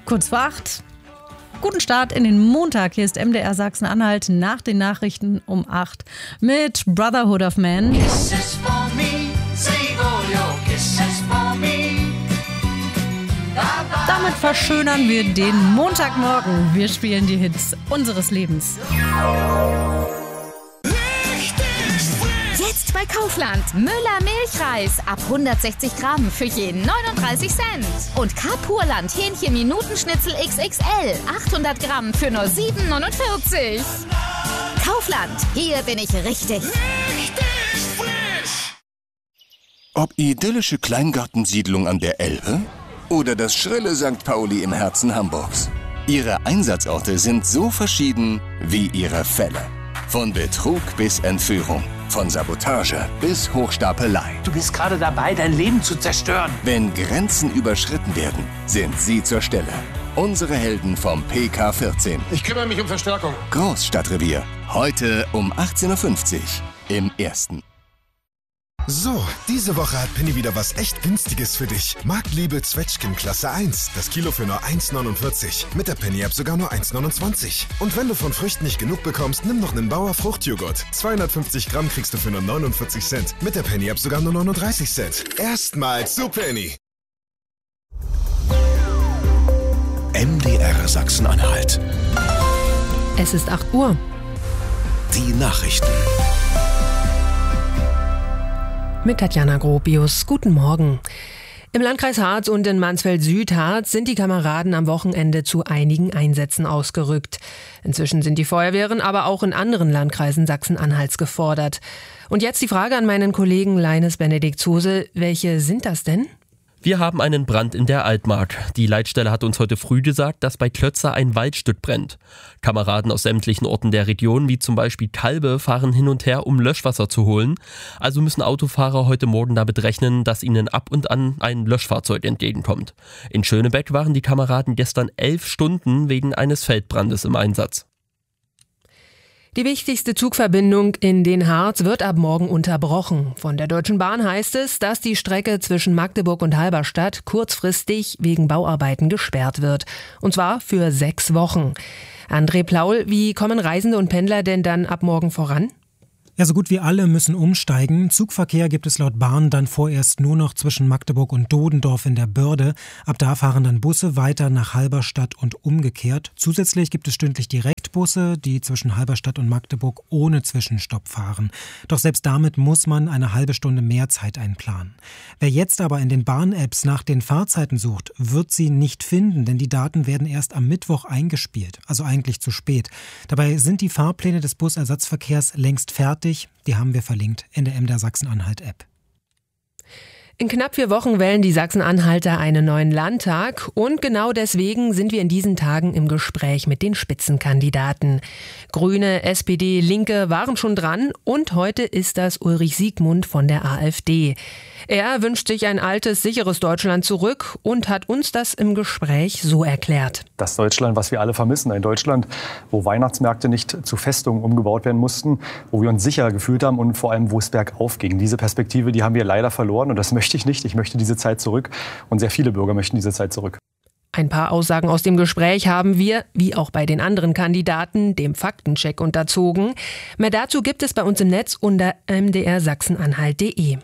Kurz vor 8. Guten Start in den Montag. Hier ist MDR Sachsen-Anhalt nach den Nachrichten um 8 mit Brotherhood of Man. Kisses for me, save all your kisses for me. Damit verschönern wir den Montagmorgen. Wir spielen die Hits unseres Lebens. Jetzt bei Kaufland. Müller Milchreis ab 160 Gramm für jeden 39 Cent. Und Carpurland Hähnchen-Minutenschnitzel XXL 800 Gramm für nur 7,49. Kaufland, hier bin ich richtig. Ob idyllische Kleingartensiedlung an der Elbe oder das schrille St. Pauli im Herzen Hamburgs. Ihre Einsatzorte sind so verschieden wie ihre Fälle. Von Betrug bis Entführung, von Sabotage bis Hochstapelei. Du bist gerade dabei, dein Leben zu zerstören. Wenn Grenzen überschritten werden, sind sie zur Stelle. Unsere Helden vom PK14. Ich kümmere mich um Verstärkung. Großstadtrevier. Heute um 18.50 Uhr im Ersten. So, diese Woche hat Penny wieder was echt Günstiges für dich. Marktliebe Zwetschgen Klasse 1. Das Kilo für nur 1,49. Mit der Penny-App sogar nur 1,29. Und wenn du von Früchten nicht genug bekommst, nimm noch einen Bauer Fruchtjoghurt. 250 Gramm kriegst du für nur 49 Cent. Mit der Penny-App sogar nur 39 Cent. Erstmals zu Penny. MDR Sachsen-Anhalt. Es ist 8 Uhr. Die Nachrichten. Mit Tatjana Gropius. Guten Morgen. Im Landkreis Harz und in Mansfeld-Südharz sind die Kameraden am Wochenende zu einigen Einsätzen ausgerückt. Inzwischen sind die Feuerwehren aber auch in anderen Landkreisen Sachsen-Anhalts gefordert. Und jetzt die Frage an meinen Kollegen Leines Benedikt-Zuse. Welche sind das denn? Wir haben einen Brand in der Altmark. Die Leitstelle hat uns heute früh gesagt, dass bei Klötzer ein Waldstück brennt. Kameraden aus sämtlichen Orten der Region, wie zum Beispiel Kalbe, fahren hin und her, um Löschwasser zu holen. Also müssen Autofahrer heute Morgen damit rechnen, dass ihnen ab und an ein Löschfahrzeug entgegenkommt. In Schönebeck waren die Kameraden gestern 11 Stunden wegen eines Feldbrandes im Einsatz. Die wichtigste Zugverbindung in den Harz wird ab morgen unterbrochen. Von der Deutschen Bahn heißt es, dass die Strecke zwischen Magdeburg und Halberstadt kurzfristig wegen Bauarbeiten gesperrt wird. Und zwar für 6 Wochen. André Plaul, wie kommen Reisende und Pendler denn dann ab morgen voran? Ja, so gut wie alle müssen umsteigen. Zugverkehr gibt es laut Bahn dann vorerst nur noch zwischen Magdeburg und Dodendorf in der Börde. Ab da fahren dann Busse weiter nach Halberstadt und umgekehrt. Zusätzlich gibt es stündlich Direktbusse, die zwischen Halberstadt und Magdeburg ohne Zwischenstopp fahren. Doch selbst damit muss man eine halbe Stunde mehr Zeit einplanen. Wer jetzt aber in den Bahn-Apps nach den Fahrzeiten sucht, wird sie nicht finden, denn die Daten werden erst am Mittwoch eingespielt, also eigentlich zu spät. Dabei sind die Fahrpläne des Busersatzverkehrs längst fertig. Die haben wir verlinkt in der MDR Sachsen-Anhalt-App. In knapp 4 Wochen wählen die Sachsen-Anhalter einen neuen Landtag und genau deswegen sind wir in diesen Tagen im Gespräch mit den Spitzenkandidaten. Grüne, SPD, Linke waren schon dran und heute ist das Ulrich Siegmund von der AfD. Er wünscht sich ein altes, sicheres Deutschland zurück und hat uns das im Gespräch so erklärt. Das Deutschland, was wir alle vermissen, ein Deutschland, wo Weihnachtsmärkte nicht zu Festungen umgebaut werden mussten, wo wir uns sicher gefühlt haben und vor allem, wo es bergauf ging. Diese Perspektive, die haben wir leider verloren und das möchte ich nicht. Ich möchte diese Zeit zurück und sehr viele Bürger möchten diese Zeit zurück. Ein paar Aussagen aus dem Gespräch haben wir, wie auch bei den anderen Kandidaten, dem Faktencheck unterzogen. Mehr dazu gibt es bei uns im Netz unter mdrsachsenanhalt.de.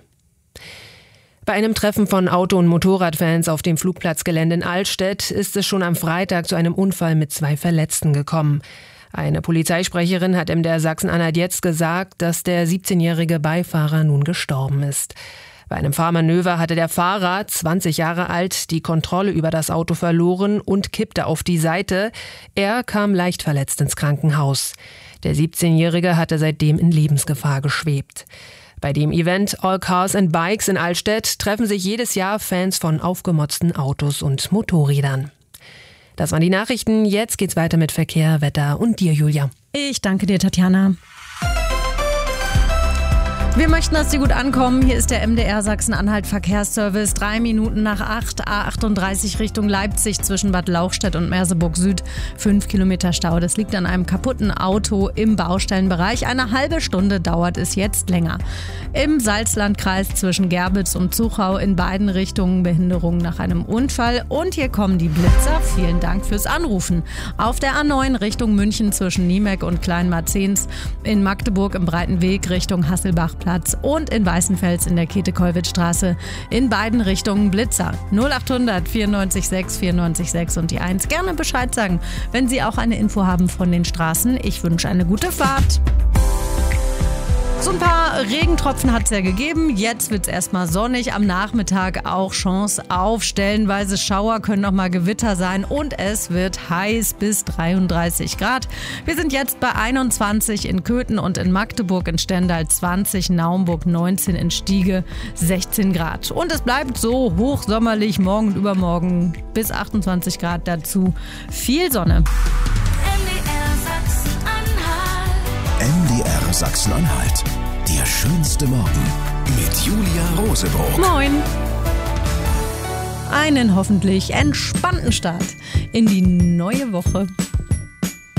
Bei einem Treffen von Auto- und Motorradfans auf dem Flugplatzgelände in Altstedt ist es schon am Freitag zu einem Unfall mit 2 Verletzten gekommen. Eine Polizeisprecherin hat MDR Sachsen-Anhalt jetzt gesagt, dass der 17-jährige Beifahrer nun gestorben ist. Bei einem Fahrmanöver hatte der Fahrer, 20 Jahre alt, die Kontrolle über das Auto verloren und kippte auf die Seite. Er kam leicht verletzt ins Krankenhaus. Der 17-Jährige hatte seitdem in Lebensgefahr geschwebt. Bei dem Event All Cars and Bikes in Altstedt treffen sich jedes Jahr Fans von aufgemotzten Autos und Motorrädern. Das waren die Nachrichten. Jetzt geht's weiter mit Verkehr, Wetter und dir, Julia. Ich danke dir, Tatjana. Wir möchten, dass Sie gut ankommen. Hier ist der MDR Sachsen-Anhalt Verkehrsservice. 3 Minuten nach 8, A38 Richtung Leipzig zwischen Bad Lauchstädt und Merseburg Süd. 5 Kilometer Stau. Das liegt an einem kaputten Auto im Baustellenbereich. Eine halbe Stunde dauert es jetzt länger. Im Salzlandkreis zwischen Gerbitz und Zuchau in beiden Richtungen Behinderung nach einem Unfall. Und hier kommen die Blitzer. Vielen Dank fürs Anrufen. Auf der A9 Richtung München zwischen Niemek und Kleinmarzens. In Magdeburg im Breiten Weg Richtung Hasselbachplatz und in Weißenfels in der Käthe-Kollwitz-Straße. In beiden Richtungen Blitzer. 0800 94 6 94 6 und die 1. Gerne Bescheid sagen, wenn Sie auch eine Info haben von den Straßen. Ich wünsche eine gute Fahrt. So ein paar Regentropfen hat es ja gegeben. Jetzt wird es erstmal sonnig. Am Nachmittag auch Chance auf stellenweise Schauer, können noch mal Gewitter sein. Und es wird heiß bis 33 Grad. Wir sind jetzt bei 21 in Köthen und in Magdeburg, in Stendal 20, Naumburg 19, in Stiege 16 Grad. Und es bleibt so hochsommerlich morgen und übermorgen bis 28 Grad dazu. Viel Sonne. MDR Sachsen-Anhalt. Der schönste Morgen mit Julia Rosebrock. Moin. Einen hoffentlich entspannten Start in die neue Woche.